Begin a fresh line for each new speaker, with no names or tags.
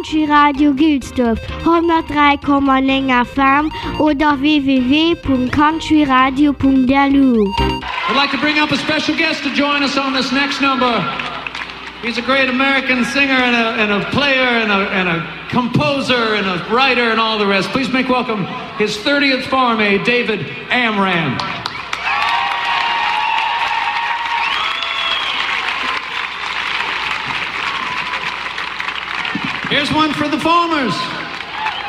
Country Radio Gülsdorf 103,9 FM oder www.countryradio.delu.
I'd like to bring up a special guest to join us on this next number. He's a great American singer and a player and a composer and a writer and all the rest. Please make welcome his 30th farm aide, David Amram. Here's one for the farmers.